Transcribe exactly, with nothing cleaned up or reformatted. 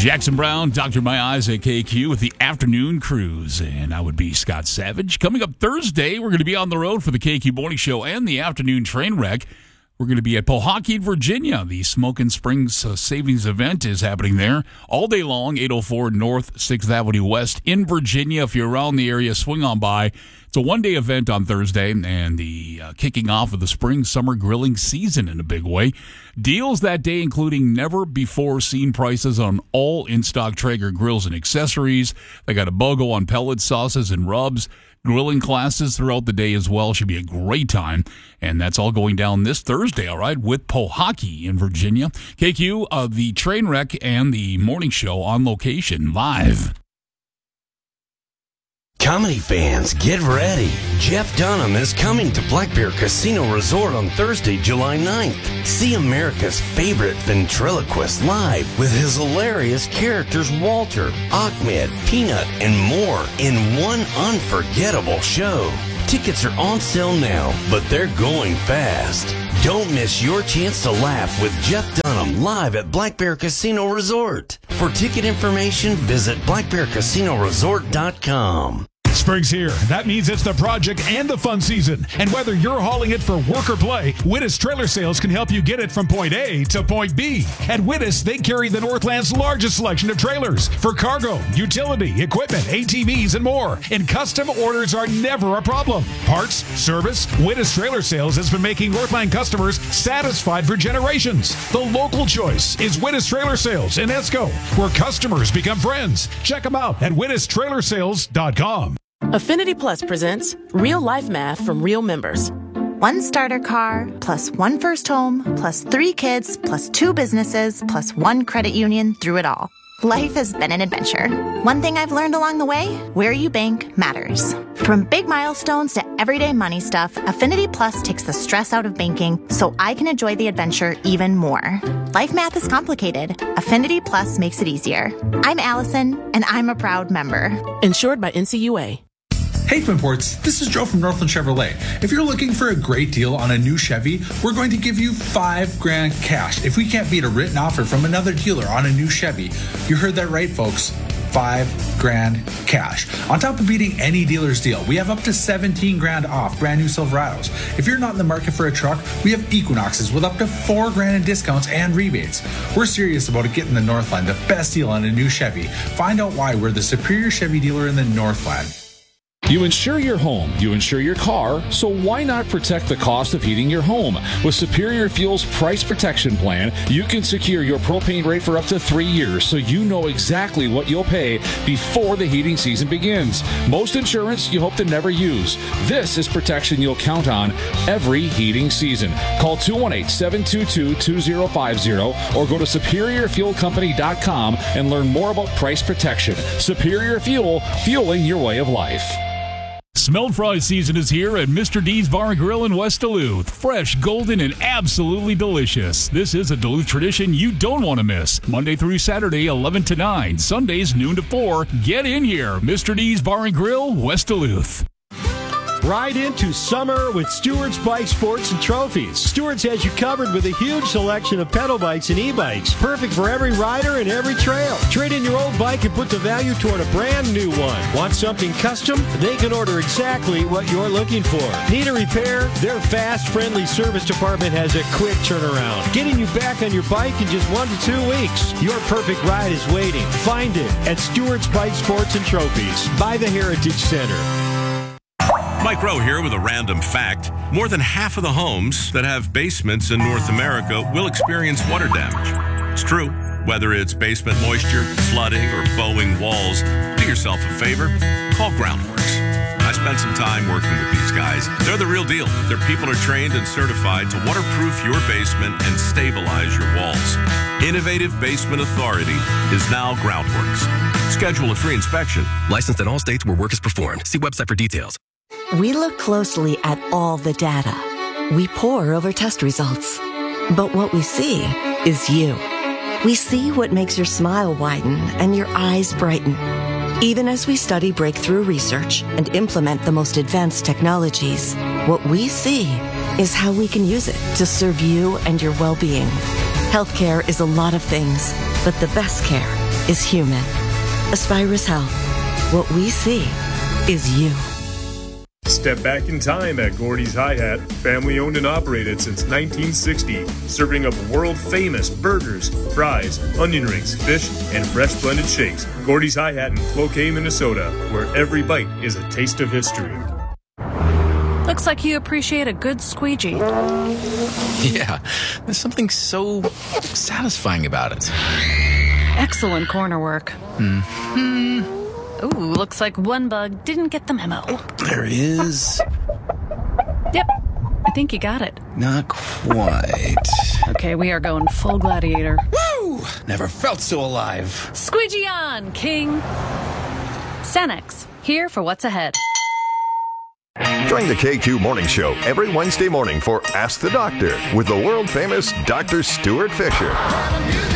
Jackson Brown, Doctor My Eyes at K Q with the Afternoon Cruise. And I would be Scott Savage. Coming up Thursday, we're going to be on the road for the K Q Morning Show and the Afternoon Train Wreck. We're going to be at Pojoaque, Virginia. The Smokin' Springs uh, Savings Event is happening there all day long, eight oh four North sixth Avenue West in Virginia. If you're around the area, swing on by. It's a one-day event on Thursday, and the uh, kicking off of the spring summer grilling season in a big way. Deals that day including never-before-seen prices on all in-stock Traeger grills and accessories. They got a BOGO on pellets, sauces, and rubs. Grilling classes throughout the day as well. Should be a great time. And that's all going down this Thursday, all right, with Pojoaque in Virginia. K Q, uh, the train wreck and the morning show on location live. Comedy fans, get ready. Jeff Dunham is coming to Black Bear Casino Resort on Thursday, July ninth. See America's favorite ventriloquist live with his hilarious characters Walter, Ahmed, Peanut, and more in one unforgettable show. Tickets are on sale now, but they're going fast. Don't miss your chance to laugh with Jeff Dunham live at Black Bear Casino Resort. For ticket information, visit black bear casino resort dot com. Spring's here. That means it's the project and the fun season. And whether you're hauling it for work or play, Wittis Trailer Sales can help you get it from point A to point B. At Wittis, they carry the Northland's largest selection of trailers for cargo, utility, equipment, A T Vs, and more. And custom orders are never a problem. Parts, service, Wittis Trailer Sales has been making Northland customers satisfied for generations. The local choice is Wittis Trailer Sales in Esco, where customers become friends. Check them out at wittis trailer sales dot com. Affinity Plus presents Real Life Math from Real Members. One starter car, plus one first home, plus three kids, plus two businesses, plus one credit union through it all. Life has been an adventure. One thing I've learned along the way, where you bank matters. From big milestones to everyday money stuff, Affinity Plus takes the stress out of banking so I can enjoy the adventure even more. Life math is complicated. Affinity Plus makes it easier. I'm Allison, and I'm a proud member. Insured by N C U A. Hey Twin Ports, this is Joe from Northland Chevrolet. If you're looking for a great deal on a new Chevy, we're going to give you five grand cash if we can't beat a written offer from another dealer on a new Chevy. You heard that right, folks. Five grand cash. On top of beating any dealer's deal, we have up to seventeen grand off brand new Silverados. If you're not in the market for a truck, we have Equinoxes with up to four grand in discounts and rebates. We're serious about getting the Northland the best deal on a new Chevy. Find out why we're the superior Chevy dealer in the Northland. You insure your home, you insure your car, so why not protect the cost of heating your home? With Superior Fuel's Price Protection Plan, you can secure your propane rate for up to three years so you know exactly what you'll pay before the heating season begins. Most insurance you hope to never use. This is protection you'll count on every heating season. Call two one eight, seven two two, two zero five zero or go to superior fuel company dot com and learn more about price protection. Superior Fuel, fueling your way of life. Smelled fry season is here at Mister D's Bar and Grill in West Duluth. Fresh, golden, and absolutely delicious. This is a Duluth tradition you don't want to miss. Monday through Saturday, eleven to nine. Sundays, noon to four. Get in here. Mister D's Bar and Grill, West Duluth. Ride into summer with Stewart's Bike Sports and Trophies. Stewart's has you covered with a huge selection of pedal bikes and e-bikes. Perfect for every rider and every trail. Trade in your old bike and put the value toward a brand new one. Want something custom? They can order exactly what you're looking for. Need a repair? Their fast, friendly service department has a quick turnaround. Getting you back on your bike in just one to two weeks. Your perfect ride is waiting. Find it at Stewart's Bike Sports and Trophies by the Heritage Center. Mike Rowe here with a random fact. More than half of the homes that have basements in North America will experience water damage. It's true. Whether it's basement moisture, flooding, or bowing walls, do yourself a favor. Call Groundworks. I spent some time working with these guys. They're the real deal. Their people are trained and certified to waterproof your basement and stabilize your walls. Innovative Basement Authority is now Groundworks. Schedule a free inspection. Licensed in all states where work is performed. See website for details. We look closely at all the data. We pore over test results. But what we see is you. We see what makes your smile widen and your eyes brighten. Even as we study breakthrough research and implement the most advanced technologies, what we see is how we can use it to serve you and your well-being. Healthcare is a lot of things, but the best care is human. Aspirus Health. What we see is you. Step back in time at Gordy's Hi-Hat, family owned and operated since nineteen sixty, serving up world-famous burgers, fries, onion rings, fish, and fresh blended shakes. Gordy's Hi-Hat in Cloquet, Minnesota, where every bite is a taste of history. Looks like you appreciate a good squeegee. Yeah, there's something so satisfying about it. Excellent corner work. Hmm. Ooh, looks like one bug didn't get the memo. Oh, there is. Yep, I think you got it. Not quite. Okay, we are going full gladiator. Woo! Never felt so alive. Squeegee on, King. Sanex, here for what's ahead. Join the K Q Morning Show every Wednesday morning for Ask the Doctor with the world-famous Doctor Stuart Fisher.